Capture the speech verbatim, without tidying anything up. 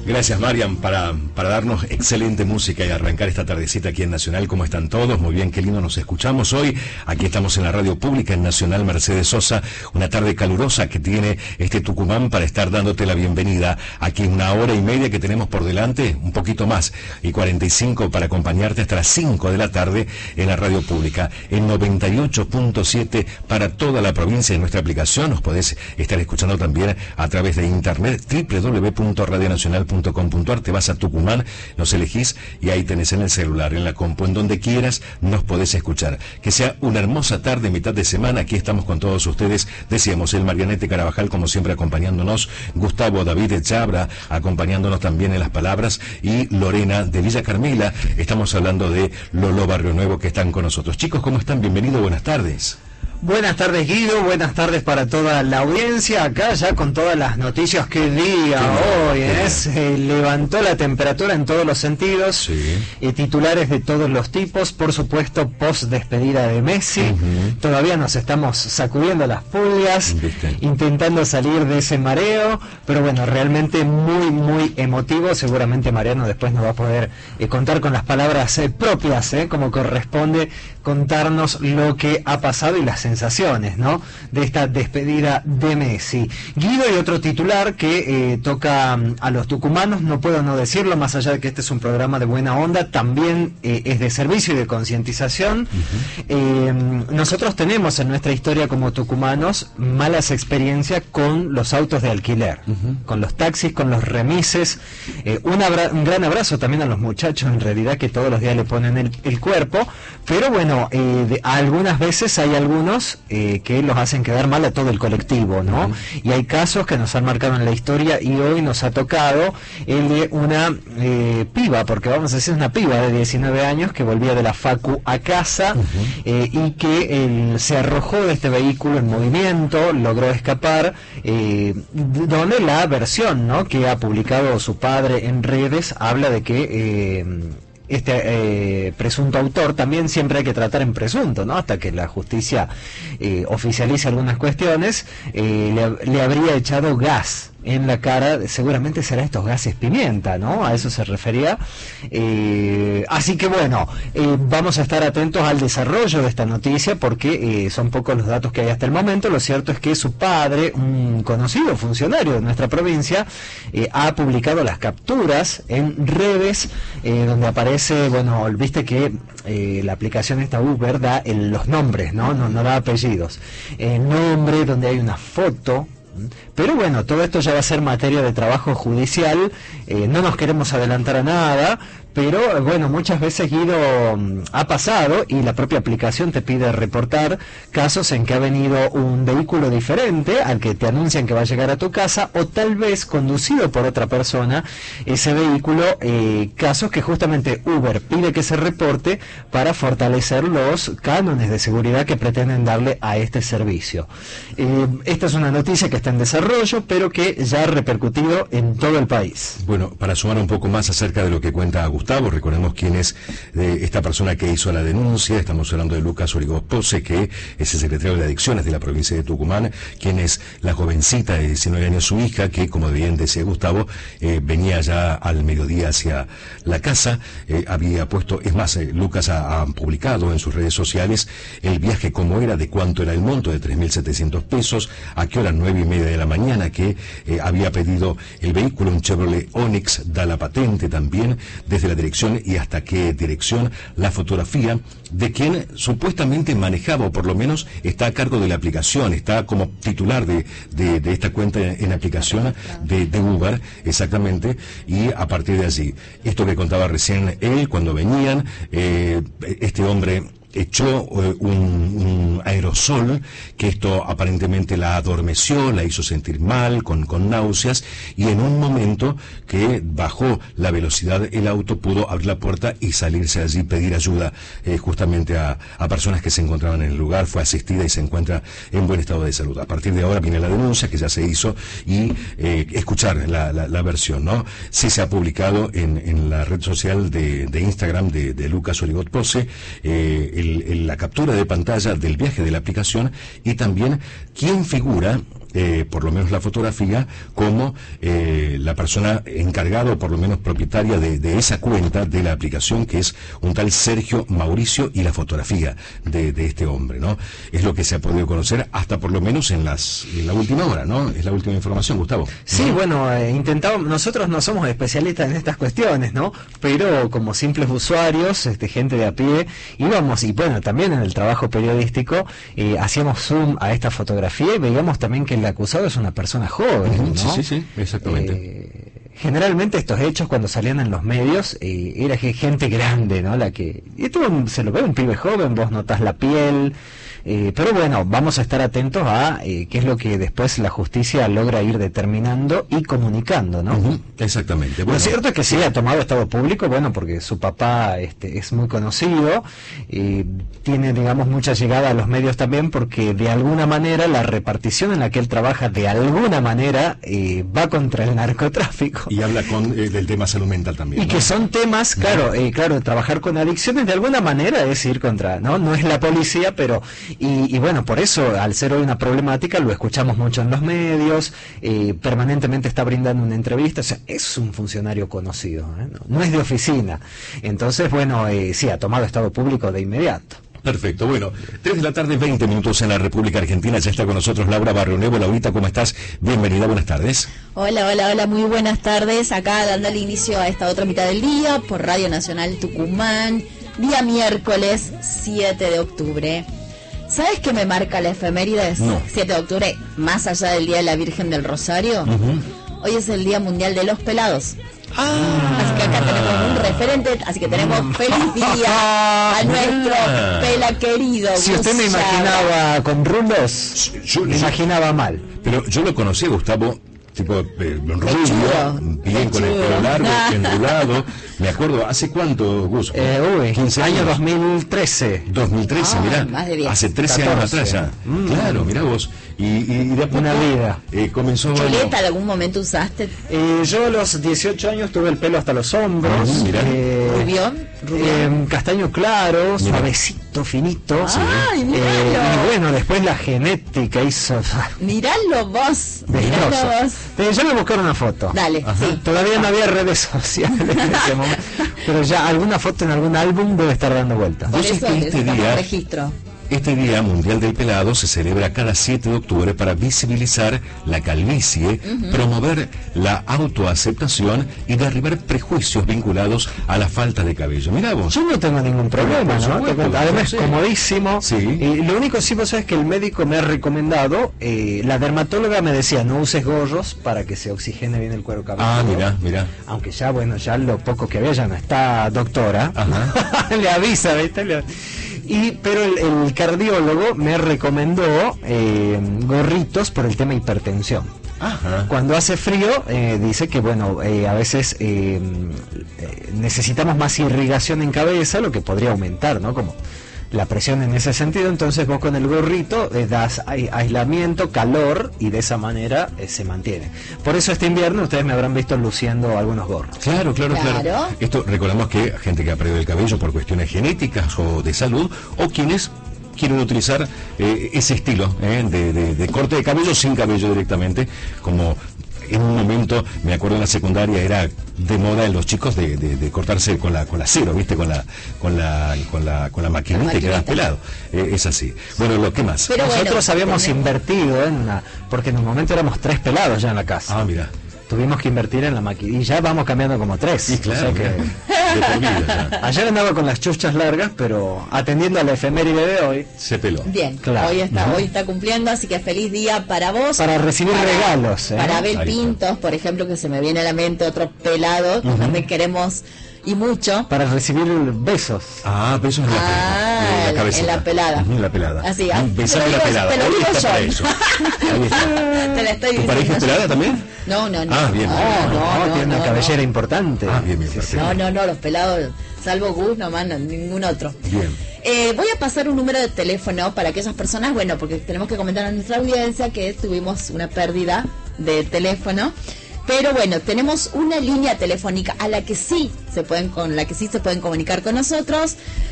Gracias, Marian, para, para darnos excelente música y arrancar esta tardecita aquí en Nacional. ¿Cómo están todos? Muy bien, qué lindo nos escuchamos hoy. Aquí estamos en la radio pública en Nacional Mercedes Sosa, una tarde calurosa que tiene este Tucumán para estar dándote la bienvenida. Aquí una hora y media que tenemos por delante, un poquito más, y cuarenta y cinco para acompañarte hasta las cinco de la tarde en la radio pública. En noventa y ocho punto siete para toda la provincia en nuestra aplicación. Nos podés estar escuchando también a través de internet, doble u doble u doble u punto radio nacional punto com punto ar. Te vas a Tucumán, nos elegís y ahí tenés en el celular, en la compu, en donde quieras, nos podés escuchar. Que sea una hermosa tarde, mitad de semana. Aquí estamos con todos ustedes. Decíamos, el Marianete Carabajal, como siempre, acompañándonos. Gustavo David Chabra, acompañándonos también en las palabras. Y Lorena de Villa Carmela. Estamos hablando de Lolo Barrio Nuevo, que están con nosotros. Chicos, ¿cómo están? Bienvenidos, buenas tardes. Buenas tardes, Guido, buenas tardes para toda la audiencia, acá ya con todas las noticias. Qué día hoy, ¿eh? Se levantó la temperatura en todos los sentidos, sí. eh, titulares de todos los tipos, por supuesto, post despedida de Messi. Uh-huh. Todavía nos estamos sacudiendo las pulgas, ¿viste? Intentando salir de ese mareo, pero bueno, realmente muy, muy emotivo. Seguramente Mariano después nos va a poder eh, contar con las palabras eh, propias, eh, como corresponde, contarnos lo que ha pasado y las sensaciones, ¿no?, de esta despedida de Messi. Guido, y otro titular que eh, toca um, a los tucumanos, no puedo no decirlo, más allá de que este es un programa de buena onda, también eh, es de servicio y de concientización. Uh-huh. eh, nosotros tenemos en nuestra historia como tucumanos malas experiencias con los autos de alquiler, uh-huh. con los taxis, con los remises. Eh, un, abra- un gran abrazo también a los muchachos, en realidad, que todos los días le ponen el, el cuerpo, pero bueno, eh, de, algunas veces hay algunos eh, que los hacen quedar mal a todo el colectivo, ¿no? Uh-huh. Y hay casos que nos han marcado en la historia, y hoy nos ha tocado el de una eh, piba, porque vamos a decir una piba de diecinueve años que volvía de la facu a casa, uh-huh. eh, y que eh, se arrojó de este vehículo en movimiento, logró escapar, eh, donde la versión, ¿no?, que ha publicado su padre en redes habla de que eh, este eh, presunto autor, también siempre hay que tratar en presunto, ¿no?, hasta que la justicia eh, oficialice algunas cuestiones, eh, le, le habría echado gas en la cara, seguramente será estos gases pimienta, ¿no?, a eso se refería. Eh, así que bueno, eh, vamos a estar atentos al desarrollo de esta noticia, porque eh, son pocos los datos que hay hasta el momento. Lo cierto es que su padre, un conocido funcionario de nuestra provincia, eh, ha publicado las capturas en redes, eh, donde aparece, bueno, viste que eh, la aplicación esta Uber da el, los nombres, ¿no? No, no da apellidos, eh, nombre, donde hay una foto. Pero bueno, todo esto ya va a ser materia de trabajo judicial, eh, no nos queremos adelantar a nada, pero bueno, muchas veces, Guido, ha pasado, y la propia aplicación te pide reportar casos en que ha venido un vehículo diferente al que te anuncian que va a llegar a tu casa, o tal vez conducido por otra persona ese vehículo, eh, casos que justamente Uber pide que se reporte para fortalecer los cánones de seguridad que pretenden darle a este servicio. Eh, esta es una noticia que está en desarrollo, pero que ya ha repercutido en todo el país. Bueno, para sumar un poco más acerca de lo que cuenta Gustavo, recordemos quién es eh, esta persona que hizo la denuncia. Estamos hablando de Lucas Origos Pose, que es el secretario de Adicciones de la provincia de Tucumán, quien es la jovencita de diecinueve años, su hija, que, como bien decía Gustavo, eh, venía ya al mediodía hacia la casa, eh, había puesto, es más, eh, Lucas ha, ha publicado en sus redes sociales el viaje, cómo era, de cuánto era el monto, de tres mil setecientos pesos, a qué hora, nueve y media de la mañana, que eh, había pedido el vehículo, un Chevrolet Onix, da la patente también, desde la dirección y hasta qué dirección, la fotografía de quien supuestamente manejaba, o por lo menos está a cargo de la aplicación, está como titular de, de, de esta cuenta en aplicación de, de Uber, exactamente, y a partir de allí, esto que contaba recién él, cuando venían, eh, este hombre echó uh, un, un aerosol, que esto aparentemente la adormeció, la hizo sentir mal, con, con náuseas, y en un momento que bajó la velocidad el auto, pudo abrir la puerta y salirse allí, pedir ayuda eh, justamente a, a personas que se encontraban en el lugar. Fue asistida y se encuentra en buen estado de salud. A partir de ahora viene la denuncia que ya se hizo, y eh, escuchar la, la, la versión, ¿no? Sí, se ha publicado en, en la red social de, de Instagram de, de Lucas Origot Pose, eh, el, el, la captura de pantalla del viaje de la aplicación, y también quién figura eh, por lo menos la fotografía, como eh, la persona encargada o por lo menos propietaria de, de esa cuenta de la aplicación, que es un tal Sergio Mauricio, y la fotografía de, de este hombre, ¿no? Es lo que se ha podido conocer hasta por lo menos en las en la última hora, ¿no? Es la última información, Gustavo. Sí, ¿no? bueno, eh, intentamos, nosotros no somos especialistas en estas cuestiones, ¿no? Pero como simples usuarios, este, gente de a pie, íbamos, y bueno, también en el trabajo periodístico, eh, hacíamos zoom a esta fotografía y veíamos también que el acusado es una persona joven, ¿no? Sí, sí, sí, exactamente. Eh, generalmente estos hechos cuando salían en los medios eh, era gente grande, ¿no? La que, y esto se lo ve un pibe joven, vos notás la piel. Eh, pero bueno, vamos a estar atentos a eh, qué es lo que después la justicia logra ir determinando y comunicando, ¿no? Uh-huh, exactamente. Bueno, lo cierto es que sí ha tomado estado público, bueno, porque su papá este, es muy conocido, eh, tiene, digamos, mucha llegada a los medios también, porque de alguna manera la repartición en la que él trabaja, de alguna manera, eh, va contra el narcotráfico. Y habla con eh, del tema salud mental también, Y ¿no? que son temas, claro, eh, claro, trabajar con adicciones de alguna manera es ir contra, ¿no? No es la policía, pero... Y, y bueno, por eso, al ser hoy una problemática, lo escuchamos mucho en los medios, eh, permanentemente está brindando una entrevista, o sea, es un funcionario conocido, ¿eh? no, no es de oficina. Entonces, bueno, eh, sí, ha tomado estado público de inmediato. Perfecto, bueno, tres de la tarde, veinte minutos en la República Argentina, ya está con nosotros Laura Barrio Nuevo. Laurita, ¿cómo estás? Bienvenida, buenas tardes. Hola, hola, hola, muy buenas tardes, acá dándole inicio a esta otra mitad del día por Radio Nacional Tucumán, día miércoles siete de octubre. ¿Sabes qué me marca la efeméride? No. siete de octubre, más allá del Día de la Virgen del Rosario. Uh-huh. Hoy es el Día Mundial de los Pelados. Ah. Así que acá tenemos un referente, así que tenemos feliz día a nuestro pela querido. Si usted me Gusciaba. imaginaba con rulos, Yo- me yo- imaginaba mal. Pero yo lo conocí, Gustavo, tipo eh, rubio, Lechudo, bien con el pelo lechudo. largo, enrulado. Me acuerdo, ¿hace cuánto, Gus? Eh, uy, quince año años. dos mil trece. dos mil trece, Ah, mirá, más de diez. hace trece años catorce. atrás ya. Mm. Claro, mirá vos. Y, y, y de a poco, Una vida. eh, comenzó... ¿Chuleta en algún momento usaste? Eh, yo a los dieciocho años tuve el pelo hasta los hombros. Ah, mirá. eh, ¿Rubión? ¿Rubión? eh, castaño claro, Mirá. suavecito, finito. ¡Ay, Eh, míralo! y bueno, después la genética hizo... Miralo vos, miralo destrozo. vos. Eh, yo voy a buscar una foto. Dale, Ajá. sí. Todavía no había redes sociales en ese momento, pero ya alguna foto en algún álbum debe estar dando vueltas. Por Vos eso sabés que este necesitamos día- registro. Este Día Mundial del Pelado se celebra cada siete de octubre para visibilizar la calvicie, promover la autoaceptación y derribar prejuicios vinculados a la falta de cabello. Mirá vos. Yo no tengo ningún problema, Por ¿no? supuesto, Te cuento. Además, sí. comodísimo. Sí. Y lo único sí, vos sabes que el médico me ha recomendado, eh, la dermatóloga me decía, no uses gorros para que se oxigene bien el cuero cabelludo. Ah, mirá, mirá. Aunque ya, bueno, ya lo poco que había ya no está doctora. Ajá. Le avisa, ¿viste? Le- Y, pero el, el cardiólogo me recomendó eh, gorritos por el tema hipertensión. Ajá. Cuando hace frío, eh, dice que bueno, eh, a veces eh, eh, necesitamos más irrigación en cabeza, lo que podría aumentar, ¿no? Como la presión en ese sentido. Entonces vos con el gorrito eh, das ai- aislamiento, calor, y de esa manera eh, se mantiene. Por eso este invierno ustedes me habrán visto luciendo algunos gorros. Claro, claro, claro, Claro. Esto, recordamos que gente que ha perdido el cabello por cuestiones genéticas o de salud, o quienes quieren utilizar eh, ese estilo eh, de, de- de corte de cabello sin cabello directamente, como en un momento, me acuerdo en la secundaria, era de moda en los chicos de, de- de cortarse con la con la cero, ¿viste? Con la con la con la con la maquinita y quedas maquinita. pelado. Eh, es así. Bueno, lo que más. Pero Nosotros bueno, habíamos tenemos- invertido en una, porque en un momento éramos tres pelados ya en la casa. Ah, mira. Tuvimos que invertir en la máquina y ya vamos cambiando como tres. Y claro, O sea que- mirá, de por vida ya. ayer andaba con las chuchas largas, pero atendiendo a la efeméride de hoy, Se peló. Bien, Claro. hoy está, Ujú. hoy está cumpliendo, así que feliz día para vos. para recibir Para- regalos. ¿eh? Para Abel Ahí está. Pintos, por ejemplo, que se me viene a la mente otro pelado, que también queremos y mucho. Para recibir besos. Ah, besos en la, Ah, en la en cabecita. la pelada. Ujú, en la pelada. Así, ah, Un te beso lo en la digo- pelada. te lo Ahí digo está yo. para eso. Ahí está. Te la estoy ¿Tu pareja es diciendo. pelada también? No, no, no. Ah, bien. No, Ah, no, no, tiene una no, cabellera no. importante. Ah, bien, bien, Sí, perfecto. No, no, no, los pelados, salvo Gus, nomás, no, ningún otro. Bien. Eh, voy a pasar un número de teléfono para aquellas personas, bueno, porque tenemos que comentar a nuestra audiencia que tuvimos una pérdida de teléfono. Pero bueno, tenemos una línea telefónica a la que sí se pueden con la que sí se pueden comunicar con nosotros.